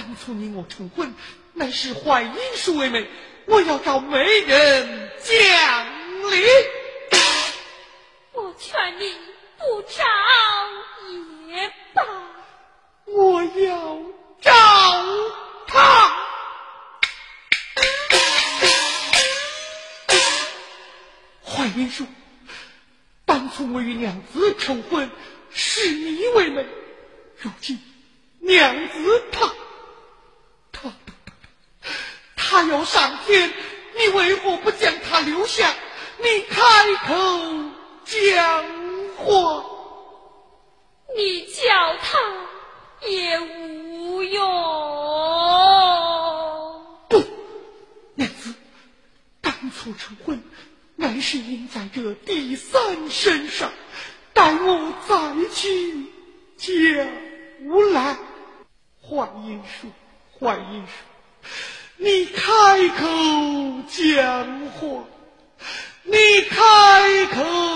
当初你我成婚，乃是怀英叔为媒，我要找媒人讲理。 我劝你不找也罢。 我要找他。怀英叔，当初我与娘子成婚，视你为媒，如今娘子他要上天，你为何不将他留下？你开口讲话。 你叫他也无用。 不，娘子，当初成婚乃是应在这第三身上，待我再去叫来。怀英叔，你开口讲话，你开口